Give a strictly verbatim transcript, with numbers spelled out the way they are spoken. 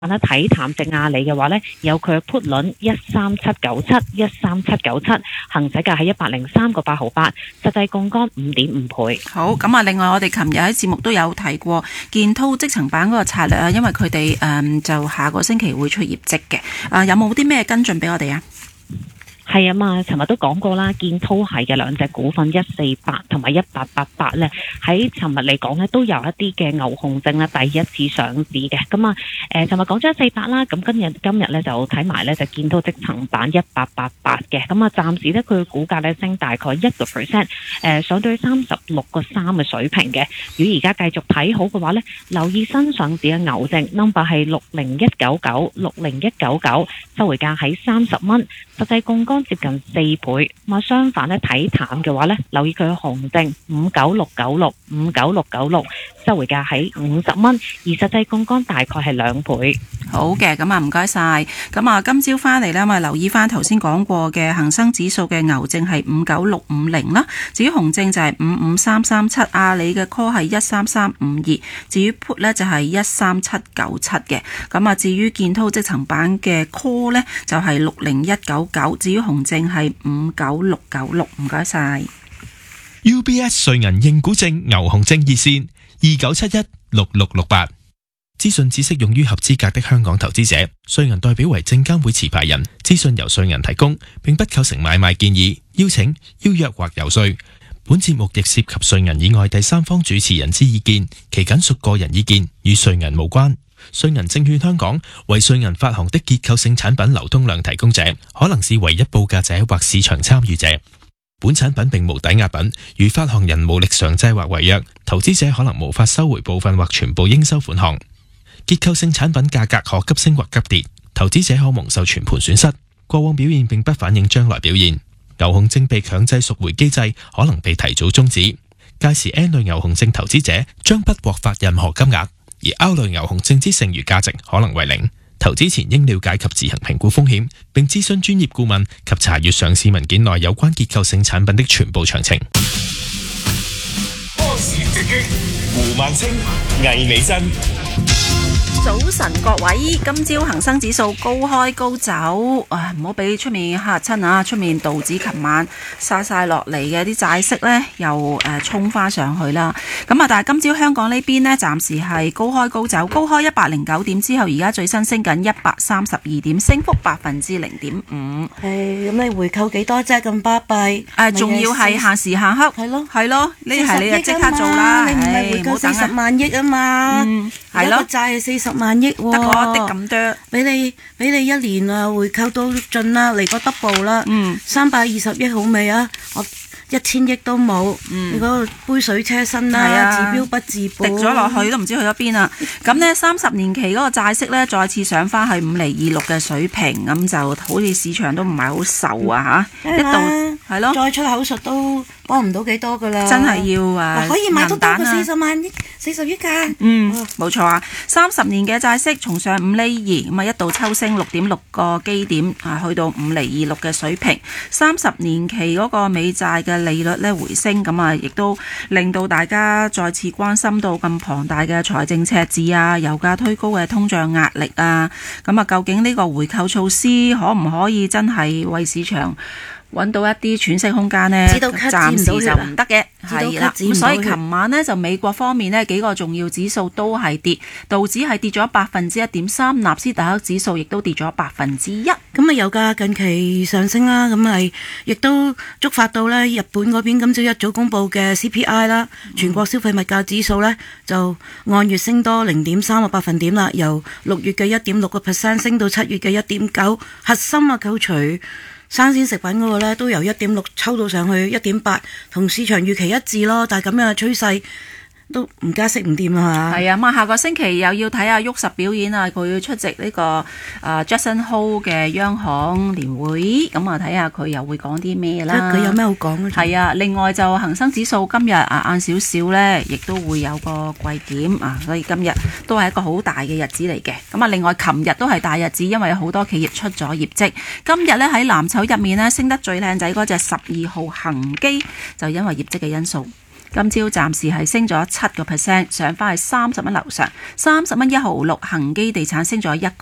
咧睇淡隻亞利嘅話呢，有佢嘅 put 輪一三七九七一三七九七，行使價係一百零三個八毫八，實際槓桿五點五倍。 好，咁啊，另外我哋琴日喺節目都有提過建滔積層板嗰個策略啊，因為佢哋誒就下個星期會出業績嘅，啊有冇啲咩跟進俾我哋啊？ 係啊嘛，尋日都講過啦，建滔係嘅兩隻股份一四八同埋一八八八咧，喺尋日嚟講咧都有一啲嘅牛熊證咧第一次上市嘅。咁啊，誒尋日講咗一四八啦，咁今日今日咧就睇埋咧就建滔積層板一八八八嘅。咁啊，暫時咧佢嘅股價咧升大概一個 percent， 誒上到三十六個三嘅水平嘅。如果而家繼續睇好嘅話咧，留意新上市嘅牛證 number 係六零一九九六零一九九，收回價喺三十蚊，實際槓桿接近四倍。咁啊，相反咧睇淡嘅話咧，留意佢嘅紅證五九六九六五九六九六，收回價喺五十蚊，而實際槓桿大概係兩倍。 好嘅，咁啊唔該晒。咁啊今朝翻嚟呢，我哋留意翻頭先講過嘅恒生指數嘅牛證係五九六五零啦，至於紅證就係五五三三七，阿里嘅 call 係一三三五二，至於 put 呢就係一三七九七嘅。咁啊至於建滔積層板嘅 call 呢就係六零一九九，至於紅證係五九六九六。唔該晒。 U B S 瑞銀認股證牛熊證熱線二九七一六六六八。資訊只適用於合資格的香港投資者。瑞銀代表為證監會持牌人，資訊由瑞銀提供，並不構成買賣建議、邀請、邀約或遊說。本節目亦涉及瑞銀以外第三方主持人之意見，其僅屬個人意見，與瑞銀無關。瑞銀證券香港為瑞銀發行的結構性產品流通量提供者，可能是唯一報價者或市場參與者。本產品並無抵押品，如發行人無力償債或違約，投資者可能無法收回部分或全部應收款項。結構性產品價格可急升或急跌，投資者可蒙受全盤損失。過往表現並不反映將來表現。牛熊證被強制贖回機制可能被提早終止，屆時 N 類牛熊證投資者將不獲發任何金額，而 R 類牛熊證之剩餘價值可能為零。投資前應了解及自行評估風險，並諮詢專業顧問及查閱上市文件內有關結構性產品的全部詳情。 波士直擊，胡萬清、魏美珍。 早晨各位，今朝恒生指數高開高走，啊唔好俾出面嚇親啊！出面道指琴晚殺晒落嚟嘅啲債息呢，又誒衝翻上去啦。咁啊，但係今朝香港呢邊呢，暫時係高開高走，高開一百零九點之後，而家最新升緊一百三十二點，升幅百分之零點五。 係咁，你回購幾多啫？咁巴閉誒，仲要係限時限刻， 係咯係咯，呢係你就即刻做啦， 你唔係回購四十萬億啊嘛？ 嗯，係咯， 債係四十萬億喎， 得嗰啲咁多，俾你俾你一年啊回購到盡啦，嚟個 double 啦， 嗯， 三百二十億好未啊？我一千億都冇，嗯、你嗰個杯水車薪啦，啊、治標不治本， 滴咗落去都唔知去咗邊啦。咁呢，三十年期嗰個債息呢，再次上翻去五厘二六嘅水平，咁就好似市場都唔係好受啊嚇， 嗯、 一度係咯， 再出口術都幫唔到幾多噶啦， 真係要啊， 可以買到多過四十萬億、四十億㗎。 嗯，冇錯啊，三十年嘅債息重上五厘二，咁啊一度抽升六點六個基點啊，去到五厘二六嘅水平。三十年期嗰個美債嘅利率咧回升，咁啊亦都令到大家再次關心到咁龐大嘅財政赤字啊、油價推高嘅通脹壓力啊，咁啊究竟呢個回購措施可唔可以真係為市場揾到一啲喘息空間呢？暫時就唔得嘅，係啦。咁所以琴晚呢，就美國方面呢幾個重要指數都係跌，道指係跌咗百分之一點三，納斯達克指數亦都跌咗百分之一。 咁啊，油價近期上升啦，咁係亦都觸發到呢日本嗰邊今朝一早公布嘅 C P I 啦，全國消費物價指數呢，就按月升多零點三個百分點啦，由六月嘅一點六個 percent 升到七月嘅一點九，核心啊扣除生鮮食品嗰個咧都由一點六抽到上去一點八，同市場預期一致咯。但係咁樣嘅趨勢都唔加息唔掂啊！ 係啊，咁啊下個星期又要睇下沃實表演啊，佢要出席呢、這個啊 Jackson Hole 嘅央行年會，咁啊睇下佢又會講啲咩啦。 佢有咩好講嘅？ 係啊，另外就恒生指數今日啊晏少少呢，亦都會有個季檢啊，所以今日都係一個好大嘅日子嚟嘅。咁啊，另外琴日都係大日子，因為有好多企業出咗業績。今日呢，喺藍籌入面呢，升得最靚仔嗰隻十二號恒基，就因為業績嘅因素。 今朝暫時係升咗七個 percent，上返去三十蚊樓上，三十蚊一毫六。恒基地產升咗一